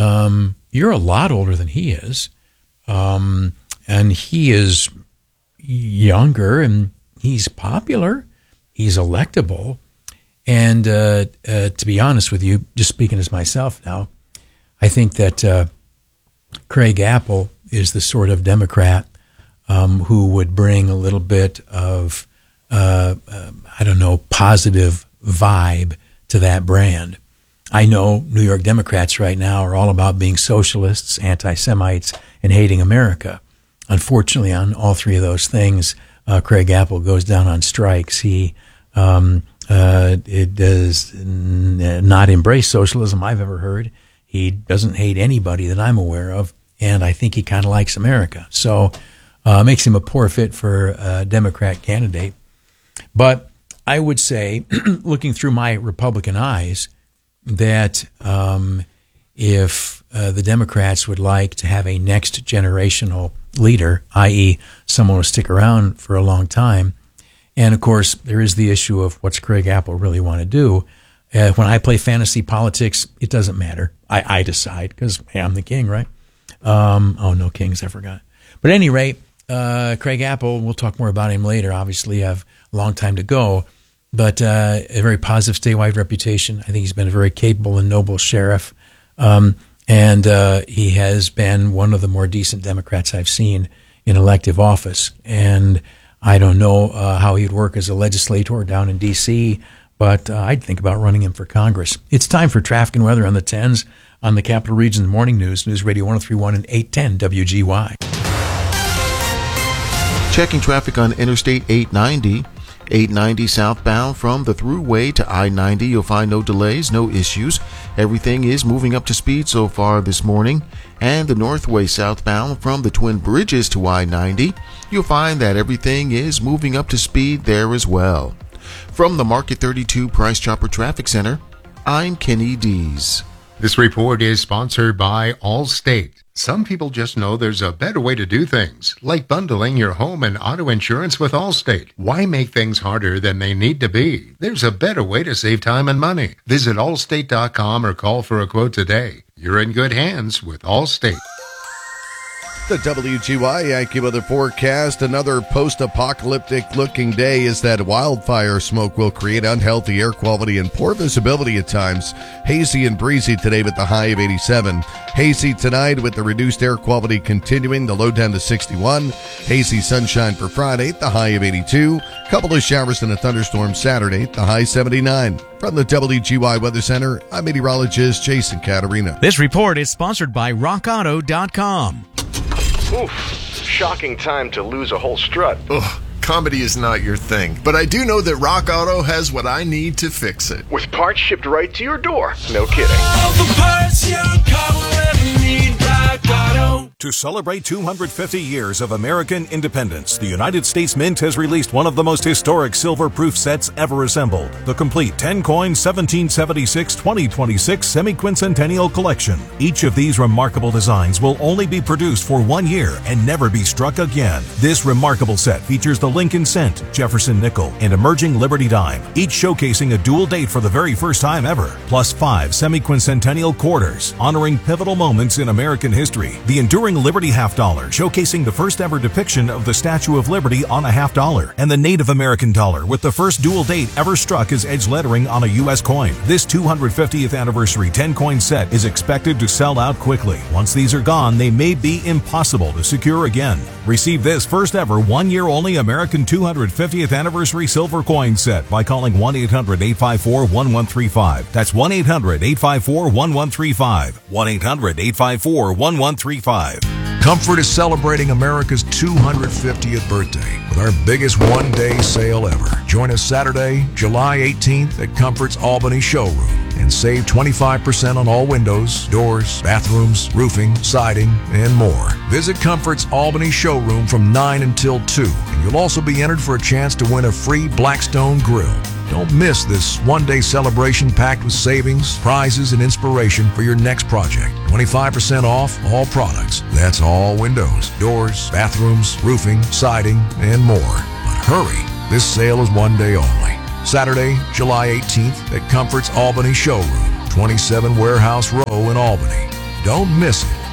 You're a lot older than he is. And he is younger, and he's popular. He's electable. And to be honest with you, just speaking as myself now, I think that Craig Apple is the sort of Democrat who would bring a little bit of, positive vibe to that brand. I know New York Democrats right now are all about being socialists, anti-Semites, and hating America. Unfortunately, on all three of those things, Craig Apple goes down on strikes. He it does not embrace socialism I've ever heard. He doesn't hate anybody that I'm aware of, and I think he kind of likes America. So makes him a poor fit for a Democrat candidate. But I would say, looking through my Republican eyes, that if the Democrats would like to have a next generational leader, i.e. someone who will stick around for a long time, and of course there is the issue of what's Craig Apple really want to do. When I play fantasy politics, it doesn't matter. I decide because hey, I'm the king, right? No kings, I forgot. But at any rate, Craig Apple, we'll talk more about him later. Obviously, I have a long time to go. But a very positive statewide reputation. I think he's been a very capable and noble sheriff. And he has been one of the more decent Democrats I've seen in elective office. And I don't know how he'd work as a legislator down in D.C., but I'd think about running him for Congress. It's time for traffic and weather on the 10s on the Capital Region Morning News, News Radio 103.1 and 810 WGY. Checking traffic on Interstate 890. 890 southbound from the Thruway to I-90. You'll find no delays, no issues. Everything is moving up to speed so far this morning. And the Northway southbound from the Twin Bridges to I-90. You'll find that everything is moving up to speed there as well. From the Market 32 Price Chopper Traffic Center, I'm Kenny Dees. This report is sponsored by Allstate. Some people just know there's a better way to do things, like bundling your home and auto insurance with Allstate. Why make things harder than they need to be? There's a better way to save time and money. Visit allstate.com or call for a quote today. You're in good hands with Allstate. The WGY Yankee weather forecast. Another post-apocalyptic looking day is that wildfire smoke will create unhealthy air quality and poor visibility at times. Hazy and breezy today with the high of 87. Hazy tonight with the reduced air quality continuing, the low down to 61. Hazy sunshine for Friday, the high of 82. Couple of showers and a thunderstorm Saturday, the high 79. From the WGY Weather Center, I'm meteorologist Jason Caterina. This report is sponsored by RockAuto.com. Oof, shocking time to lose a whole strut. Ugh, comedy is not your thing, but I do know that Rock Auto has what I need to fix it. With parts shipped right to your door. No kidding. All the parts your car will ever need, Rock Auto. To celebrate 250 years of American independence, the United States Mint has released one of the most historic silver-proof sets ever assembled. The complete 10-coin 1776-2026 semi-quincentennial collection. Each of these remarkable designs will only be produced for 1 year and never be struck again. This remarkable set features the Lincoln Cent, Jefferson Nickel, and emerging Liberty Dime, each showcasing a dual date for the very first time ever, plus 5 semi-quincentennial quarters, honoring pivotal moments in American history. The enduring Liberty half dollar, showcasing the first ever depiction of the Statue of Liberty on a half dollar, and the Native American dollar with the first dual date ever struck as edge lettering on a U.S. coin. This 250th anniversary 10-coin set is expected to sell out quickly. Once these are gone, they may be impossible to secure again. Receive this first ever 1 year only American 250th anniversary silver coin set by calling 1-800-854-1135. That's 1-800-854-1135. 1-800-854-1135. Comfort is celebrating America's 250th birthday with our biggest one-day sale ever. Join us Saturday, July 18th at Comfort's Albany showroom and save 25% on all windows, doors, bathrooms, roofing, siding, and more. Visit Comfort's Albany showroom from 9 until 2, and you'll also be entered for a chance to win a free Blackstone grill. Don't miss this one-day celebration packed with savings, prizes, and inspiration for your next project. 25% off all products. That's all windows, doors, bathrooms, roofing, siding, and more. But hurry, this sale is 1 day only. Saturday, July 18th at Comfort's Albany showroom, 27 Warehouse Row in Albany. Don't miss it.